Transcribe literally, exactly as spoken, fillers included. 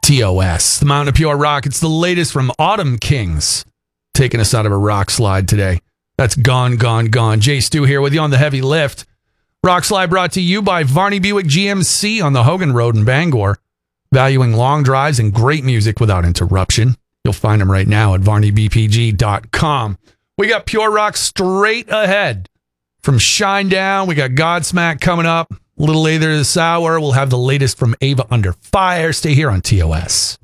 T O S, the Mountain of Pure Rock. It's the latest from Autumn Kings, taking us out of a rock slide today. That's Gone, Gone, Gone. Jay Stu here with you on the heavy lift. Rock Slide brought to you by Varney Buick G M C on the Hogan Road in Bangor, valuing long drives and great music without interruption. You'll find them right now at varney b p g dot com. We got Pure Rock straight ahead. From Shinedown, we got Godsmack coming up. A little later this hour, we'll have the latest from Ava Under Fire. Stay here on T O S.